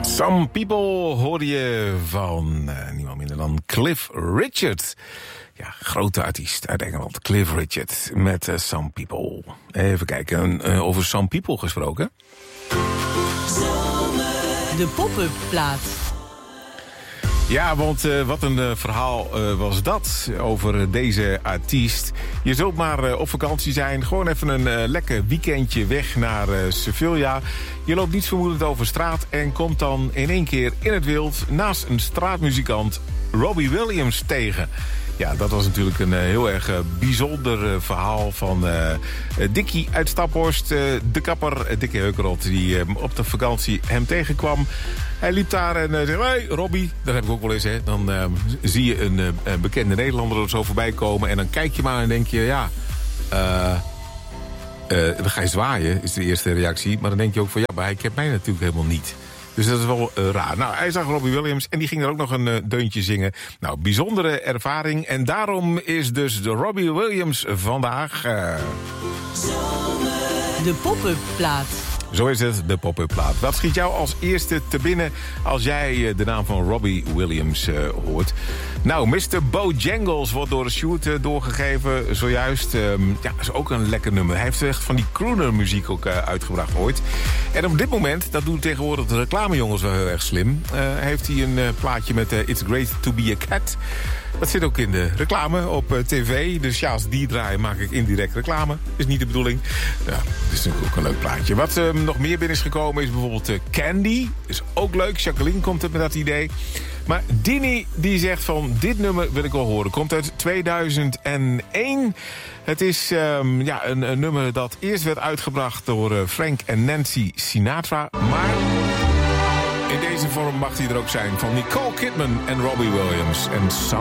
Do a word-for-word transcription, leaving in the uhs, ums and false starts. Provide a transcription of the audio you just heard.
Some People hoorde je van uh, niemand minder dan Cliff Richard. Ja, grote artiest uit Engeland, Cliff Richard, met uh, Some People. Even kijken, uh, over Some People gesproken. De pop-up plaat. Ja, want uh, wat een uh, verhaal uh, was dat over deze artiest. Je zult maar uh, op vakantie zijn. Gewoon even een uh, lekker weekendje weg naar uh, Sevilla. Je loopt niets vermoedend over straat en komt dan in één keer in het wild naast een straatmuzikant Robbie Williams tegen. Ja, dat was natuurlijk een uh, heel erg uh, bijzonder uh, verhaal van uh, uh, Dickie uit Staphorst. Uh, de kapper, uh, Dickie Heukerot, die uh, op de vakantie hem tegenkwam. Hij liep daar en uh, zei, hey Robbie, dat heb ik ook wel eens, hè. Dan uh, zie je een uh, bekende Nederlander er zo voorbij komen en dan kijk je maar en denk je, ja, uh, uh, dan ga je zwaaien, is de eerste reactie. Maar dan denk je ook van, ja, maar hij kent mij natuurlijk helemaal niet. Dus dat is wel uh, raar. Nou, hij zag Robbie Williams en die ging er ook nog een uh, deuntje zingen. Nou, bijzondere ervaring. En daarom is dus de Robbie Williams vandaag... Uh... De pop-up plaat. Zo is het, de pop-up plaat. Wat schiet jou als eerste te binnen als jij de naam van Robbie Williams uh, hoort? Nou, mister Bojangles wordt door Sjoerd uh, doorgegeven zojuist. Um, ja, dat is ook een lekker nummer. Hij heeft echt van die crooner muziek ook uh, uitgebracht ooit. En op dit moment, dat doen tegenwoordig de reclamejongens wel heel erg slim... Uh, heeft hij een uh, plaatje met uh, It's Great to Be a Cat... Dat zit ook in de reclame op uh, tv. Dus ja, als die draaien maak ik indirect reclame. Is niet de bedoeling. Ja, dat is natuurlijk ook een leuk plaatje. Wat uh, nog meer binnen is gekomen is bijvoorbeeld uh, Candy. Is ook leuk. Jacqueline komt met dat idee. Maar Dini die zegt van dit nummer wil ik wel horen. Komt uit tweeduizend één. Het is um, ja, een, een nummer dat eerst werd uitgebracht door uh, Frank en Nancy Sinatra. Maar... in deze vorm mag hij er ook zijn van Nicole Kidman en Robbie Williams en Some